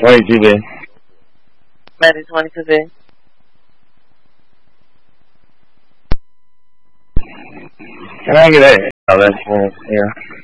22B. Ready, 22B. Can I get a this one here?